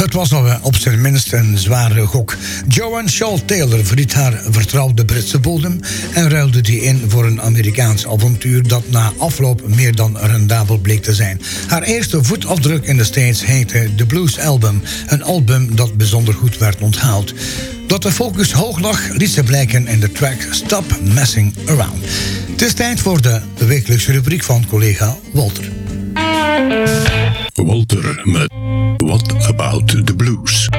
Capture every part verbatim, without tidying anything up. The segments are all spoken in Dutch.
Dat was nog op zijn minst een zware gok. Joan Shaw Taylor verliet haar vertrouwde Britse bodem en ruilde die in voor een Amerikaans avontuur dat na afloop meer dan rendabel bleek te zijn. Haar eerste voetafdruk in de States heette The Blues Album, een album dat bijzonder goed werd onthaald. Dat de focus hoog lag, liet ze blijken in de track Stop Messing Around. Het is tijd voor de wekelijkse rubriek van collega Walter. Walter met What About the Blues?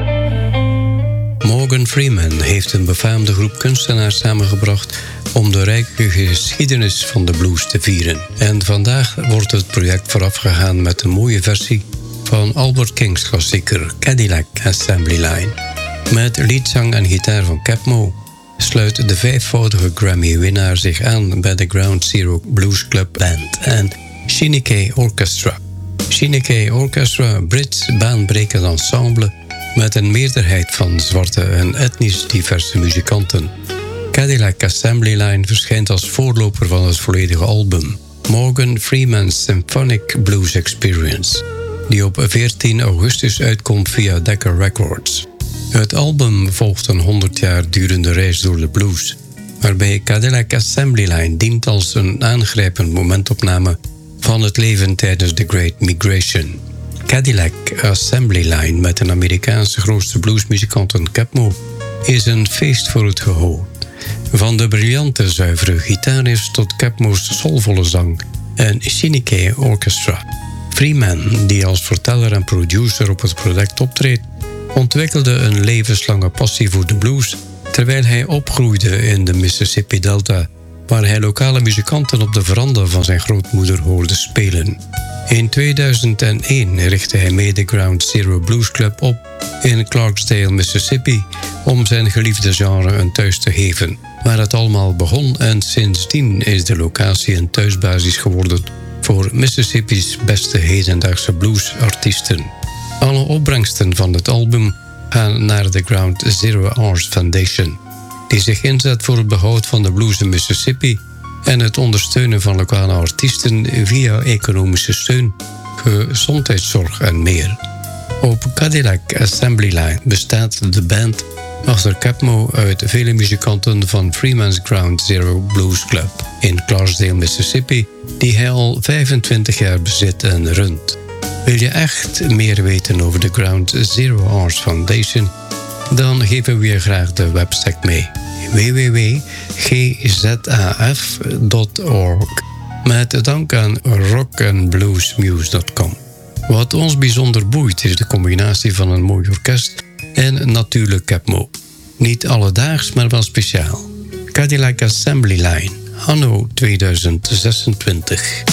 Morgan Freeman heeft een befaamde groep kunstenaars samengebracht om de rijke geschiedenis van de blues te vieren. En vandaag wordt het project voorafgegaan met een mooie versie van Albert King's klassieker Cadillac Assembly Line. Met liedzang en gitaar van Cap Moe sluit de vijfvoudige Grammy-winnaar zich aan bij de Ground Zero Blues Club Band en Shinnick Orchestra. Shinnick Orchestra, Brits baanbrekend ensemble met een meerderheid van zwarte en etnisch diverse muzikanten. Cadillac Assembly Line verschijnt als voorloper van het volledige album Morgan Freeman's Symphonic Blues Experience, die op veertien augustus uitkomt via Decca Records. Het album volgt een honderd jaar durende reis door de blues, waarbij Cadillac Assembly Line dient als een aangrijpend momentopname van het leven tijdens The Great Migration. Cadillac Assembly Line met een Amerikaanse grootste bluesmuzikanten Cap Moe is een feest voor het gehoor. Van de briljante zuivere gitarist tot Cap Moe's soulvolle zang en Shinnick Orchestra. Freeman, die als verteller en producer op het project optreedt, ontwikkelde een levenslange passie voor de blues terwijl hij opgroeide in de Mississippi Delta, waar hij lokale muzikanten op de veranda van zijn grootmoeder hoorde spelen. In tweeduizend één richtte hij mee de Ground Zero Blues Club op in Clarksdale, Mississippi, om zijn geliefde genre een thuis te geven, waar het allemaal begon, en sindsdien is de locatie een thuisbasis geworden voor Mississippi's beste hedendaagse bluesartiesten. Alle opbrengsten van het album gaan naar de Ground Zero Arts Foundation, die zich inzet voor het behoud van de blues in Mississippi en het ondersteunen van lokale artiesten via economische steun, gezondheidszorg en meer. Op Cadillac Assembly Line bestaat de band achter Cap Moe uit vele muzikanten van Freeman's Ground Zero Blues Club in Clarksdale, Mississippi, die hij al vijfentwintig jaar bezit en runt. Wil je echt meer weten over de Ground Zero Arts Foundation? Dan geven we je graag de website mee: w w w punt g z a f punt org, met dank aan rock and blues muse punt com. Wat ons bijzonder boeit is de combinatie van een mooi orkest en natuurlijk Cap Moe. Niet alledaags, maar wel speciaal. Cadillac Assembly Line, anno tweeduizend zesentwintig.